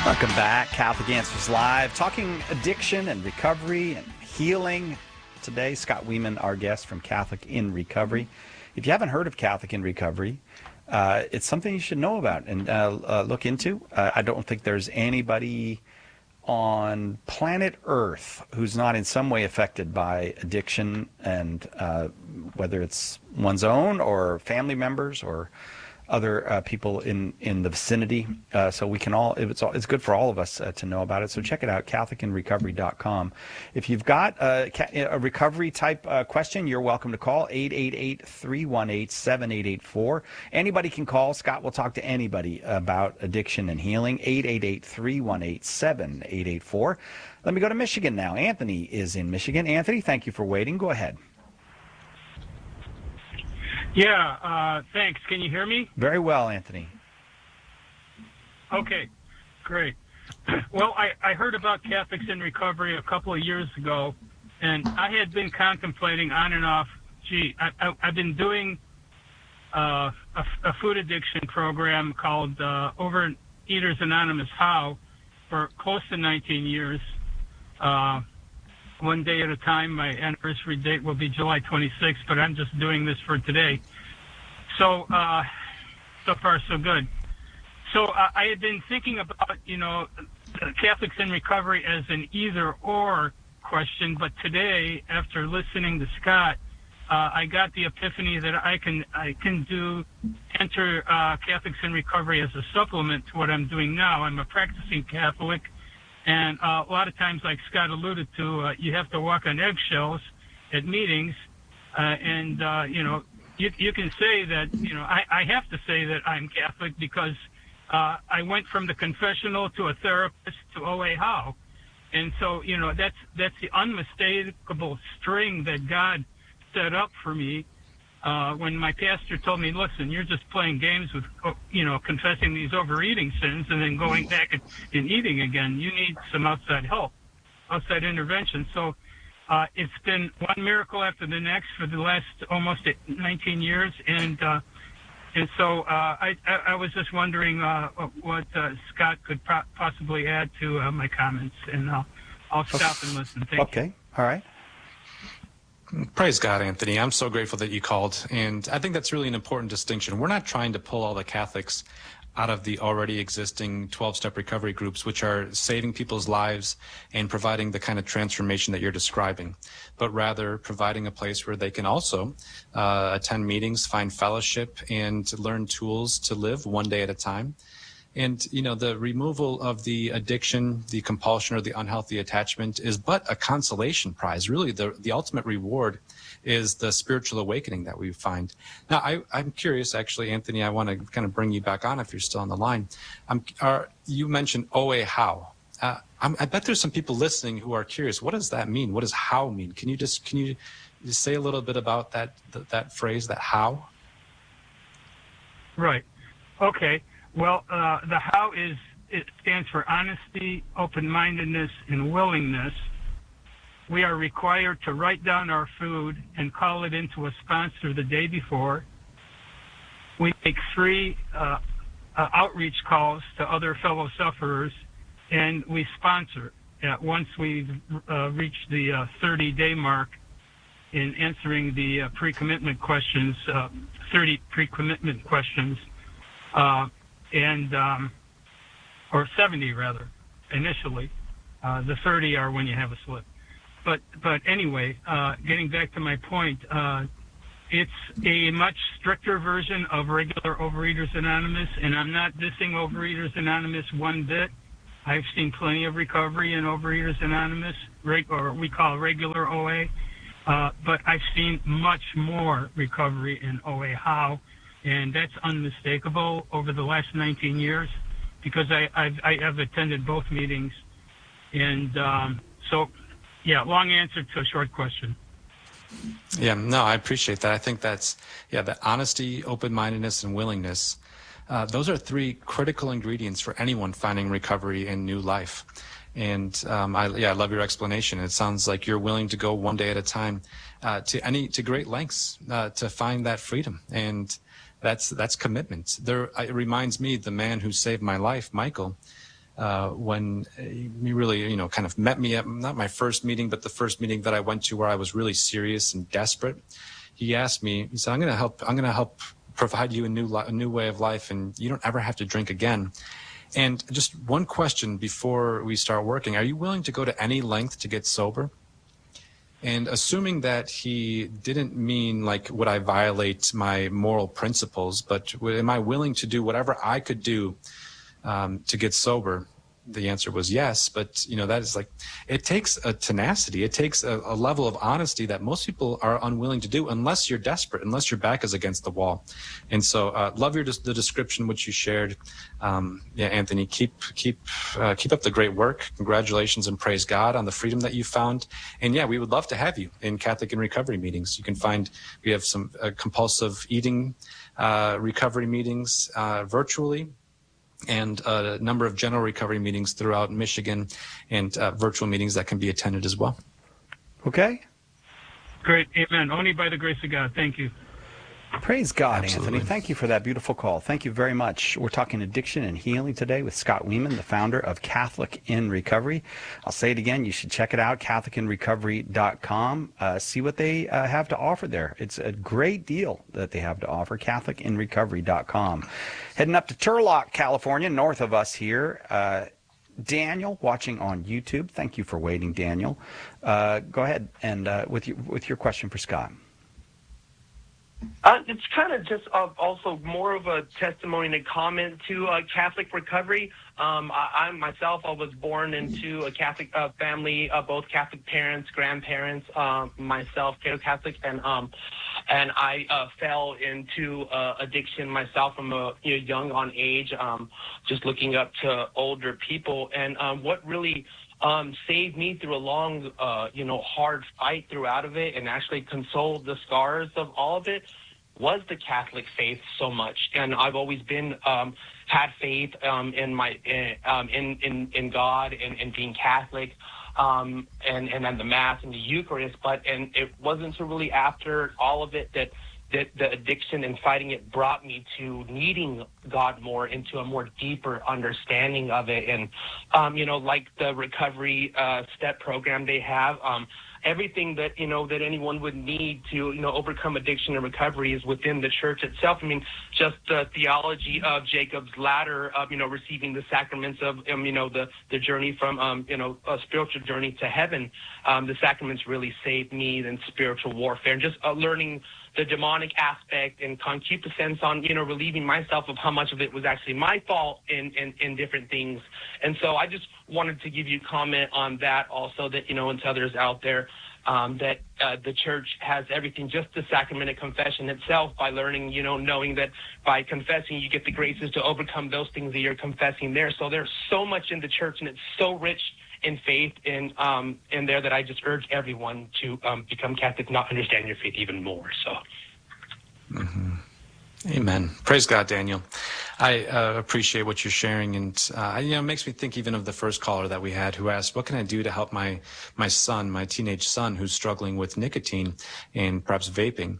Welcome back. Catholic Answers Live, talking addiction and recovery and healing. Today, Scott Weeman, our guest from Catholic in Recovery. If you haven't heard of Catholic in Recovery, it's something you should know about and look into. I don't think there's anybody on planet Earth who's not in some way affected by addiction, and whether it's one's own or family members or other people in the vicinity. So we can all, it's good for all of us to know about it. So check it out, CatholicInRecovery.com. If you've got a recovery type question, you're welcome to call 888-318-7884. Anybody can call. Scott will talk to anybody about addiction and healing. 888-318-7884. Let me go to Michigan now. Anthony is in Michigan. Anthony, thank you for waiting. Go ahead. Yeah, thanks. Can you hear me? Very well, Anthony. Okay, great. Well, I heard about Catholics in Recovery a couple of years ago, and I had been contemplating on and off, I've been doing a food addiction program called Overeaters Anonymous How for close to 19 years. One day at a time. My anniversary date will be July 26th, but I'm just doing this for today. So, so far so good. So I had been thinking about, Catholics in Recovery as an either-or question, but today, after listening to Scott, I got the epiphany that I can enter Catholics in Recovery as a supplement to what I'm doing now. I'm a practicing Catholic. And a lot of times, like Scott alluded to, you have to walk on eggshells at meetings. You can say that, I have to say that I'm Catholic because I went from the confessional to a therapist to OA How. And so, that's the unmistakable string that God set up for me. When my pastor told me, listen, you're just playing games with, confessing these overeating sins and then going back and eating again. You need some outside help, outside intervention. So it's been one miracle after the next for the last almost 19 years. And so I was just wondering what Scott could possibly add to my comments. And I'll stop and listen. Thank you. Okay. All right. Praise God, Anthony. I'm so grateful that you called. And I think that's really an important distinction. We're not trying to pull all the Catholics out of the already existing 12-step recovery groups, which are saving people's lives and providing the kind of transformation that you're describing, but rather providing a place where they can also attend meetings, find fellowship, and learn tools to live one day at a time. And, the removal of the addiction, the compulsion, or the unhealthy attachment is but a consolation prize. Really, the ultimate reward is the spiritual awakening that we find. Now, I'm curious, actually, Anthony, I want to kind of bring you back on if you're still on the line. You mentioned OA How. I bet there's some people listening who are curious. What does that mean? What does how mean? Can you just say a little bit about that phrase, that how? Right. Okay. Well, the how it stands for honesty, open-mindedness, and willingness. We are required to write down our food and call it into a sponsor the day before. We make 3 outreach calls to other fellow sufferers, and we sponsor. Once we've reached the 30-day mark in answering the pre-commitment questions, 30 pre-commitment questions, or 70 rather, initially. The 30 are when you have a slip. But anyway, getting back to my point, it's a much stricter version of regular Overeaters Anonymous, and I'm not dissing Overeaters Anonymous one bit. I've seen plenty of recovery in Overeaters Anonymous, or we call regular OA, but I've seen much more recovery in OA How. And that's unmistakable over the last 19 years because I have attended both meetings. And so, long answer to a short question. Yeah, no, I appreciate that. I think that's, the honesty, open-mindedness, and willingness. Those are 3 critical ingredients for anyone finding recovery in new life. And I love your explanation. It sounds like you're willing to go one day at a time to great lengths to find that freedom. And that's commitment. It reminds me, the man who saved my life, Michael, when he really, kind of met me at not my first meeting, but the first meeting that I went to where I was really serious and desperate. He asked me, he said, I'm going to help provide you a new way of life, and you don't ever have to drink again. And just one question before we start working, are you willing to go to any length to get sober? And assuming that he didn't mean like, would I violate my moral principles, but am I willing to do whatever I could do to get sober? The answer was yes, but that is like, it takes a tenacity, it takes a level of honesty that most people are unwilling to do unless you're desperate, unless your back is against the wall. And so, love the description which you shared. Anthony, keep up the great work. Congratulations and praise God on the freedom that you found. And we would love to have you in Catholic in Recovery meetings. You can we have some compulsive eating recovery meetings virtually, and a number of general recovery meetings throughout Michigan, and virtual meetings that can be attended as well. Okay. Great. Amen. Only by the grace of God. Thank you. Praise God, Absolutely. Anthony. Thank you for that beautiful call. Thank you very much. We're talking addiction and healing today with Scott Weeman, the founder of Catholic in Recovery. I'll say it again. You should check it out, CatholicInRecovery.com. See what they have to offer there. It's a great deal that they have to offer, CatholicInRecovery.com. Heading up to Turlock, California, north of us here. Daniel, watching on YouTube. Thank you for waiting, Daniel. Go ahead and with your question for Scott. It's kind of just also more of a testimony and a comment to Catholic recovery. I myself, I was born into a Catholic family, both Catholic parents, grandparents, myself, Catholic, and I fell into addiction myself from a young on age, just looking up to older people. And what really saved me through a long, hard fight throughout of it, and actually consoled the scars of all of it, was the Catholic faith so much. And I've always been had faith in my in God and being Catholic, and the Mass and the Eucharist. And it wasn't until really after all of it that the addiction and fighting it brought me to needing God more, into a more deeper understanding of it. And, like the recovery step program they have, everything that, that anyone would need to, overcome addiction and recovery is within the church itself. I mean, just the theology of Jacob's ladder of, receiving the sacraments of, the journey from, a spiritual journey to heaven. The sacraments really saved me in spiritual warfare, and just learning the demonic aspect and concupiscence on, relieving myself of how much of it was actually my fault in different things. And so I just wanted to give you comment on that also, that, and to others out there, that the church has everything, just the sacrament of confession itself, by learning, knowing that by confessing you get the graces to overcome those things that you're confessing there. So there's so much in the church, and it's so rich in faith in there, that I just urge everyone to become Catholic, not understand your faith even more. So, Amen. Praise God, Daniel. I appreciate what you're sharing, and it makes me think even of the first caller that we had, who asked, "What can I do to help my son, my teenage son, who's struggling with nicotine and perhaps vaping?"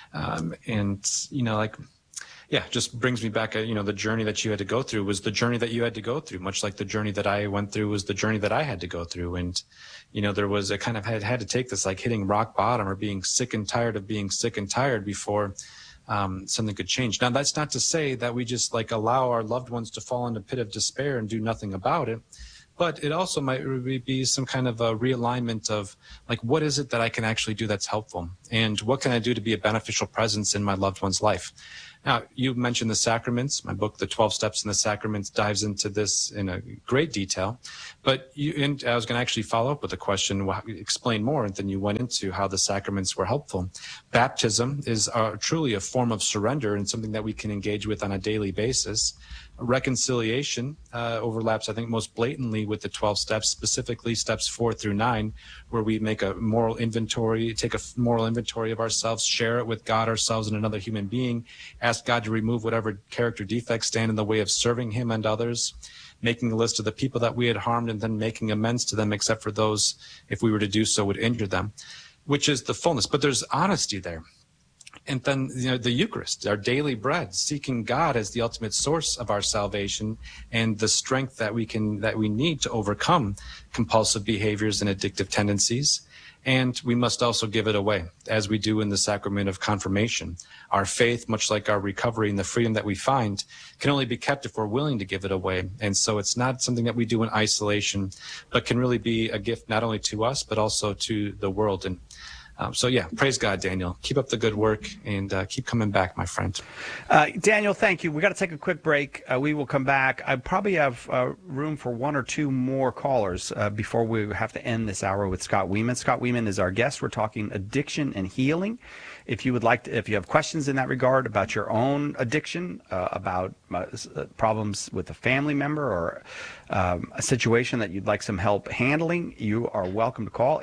Just brings me back, the journey that you had to go through was the journey that you had to go through, much like the journey that I went through was the journey that I had to go through. And, there was a kind of had to take this, like hitting rock bottom, or being sick and tired of being sick and tired before something could change. Now, that's not to say that we just allow our loved ones to fall into a pit of despair and do nothing about it. But it also might be some kind of a realignment of, what is it that I can actually do that's helpful? And what can I do to be a beneficial presence in my loved one's life? Now, you mentioned the sacraments. My book, The 12 Steps in the Sacraments, dives into this in a great detail. But I was going to actually follow up with a question, explain more, and then you went into how the sacraments were helpful. Baptism is truly a form of surrender, and something that we can engage with on a daily basis. Reconciliation overlaps, I think, most blatantly with the 12 steps, specifically steps 4 through 9, where we make a moral inventory, take a moral inventory of ourselves, share it with God, ourselves, and another human being, ask God to remove whatever character defects stand in the way of serving him and others, making a list of the people that we had harmed, and then making amends to them, except for those, if we were to do so, would injure them, which is the fullness. But there's honesty there. And then, the Eucharist, our daily bread, seeking God as the ultimate source of our salvation and the strength that we need to overcome compulsive behaviors and addictive tendencies. And we must also give it away, as we do in the sacrament of confirmation. Our faith, much like our recovery and the freedom that we find, can only be kept if we're willing to give it away. And so it's not something that we do in isolation, but can really be a gift not only to us, but also to the world. And praise God, Daniel. Keep up the good work and keep coming back, my friend. Daniel, thank you. We got to take a quick break. We will come back. I probably have room for one or two more callers before we have to end this hour with Scott Wieman. Scott Wieman is our guest. We're talking addiction and healing. If you have questions in that regard about your own addiction, about problems with a family member or a situation that you'd like some help handling, you are welcome to call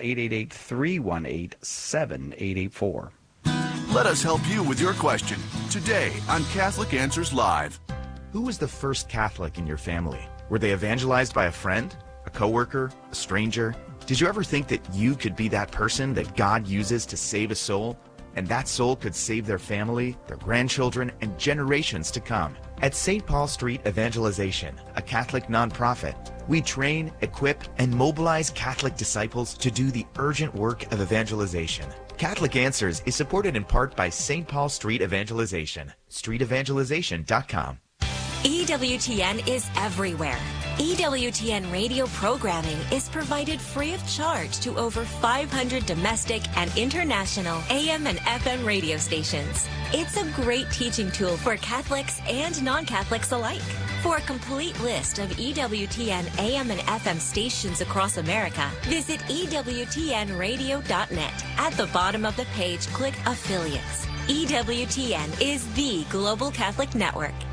888-318-7884. Let us help you with your question today on Catholic Answers Live. Who was the first Catholic in your family? Were they evangelized by a friend, a coworker, a stranger? Did you ever think that you could be that person that God uses to save a soul? And that soul could save their family, their grandchildren, and generations to come. At St. Paul Street Evangelization, a Catholic nonprofit, we train, equip, and mobilize Catholic disciples to do the urgent work of evangelization. Catholic Answers is supported in part by St. Paul Street Evangelization, streetevangelization.com. EWTN is everywhere. EWTN radio programming is provided free of charge to over 500 domestic and international AM and FM radio stations. It's a great teaching tool for Catholics and non-Catholics alike. For a complete list of EWTN AM and FM stations across America, visit EWTNradio.net. At the bottom of the page, click Affiliates. EWTN is the Global Catholic Network.